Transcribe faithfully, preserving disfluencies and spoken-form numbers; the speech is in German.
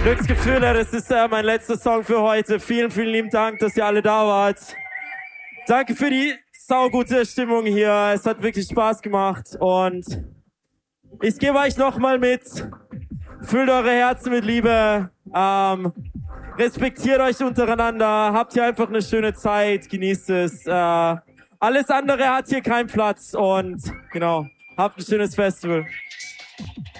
Glücksgefühle, das ist äh, mein letzter Song für heute. Vielen, vielen lieben Dank, dass ihr alle da wart. Danke für die saugute Stimmung hier. Es hat wirklich Spaß gemacht und ich gebe euch nochmal mit. Füllt eure Herzen mit Liebe. Ähm, respektiert euch untereinander. Habt hier einfach eine schöne Zeit. Genießt es. Äh, alles andere hat hier keinen Platz und genau. Habt ein schönes Festival.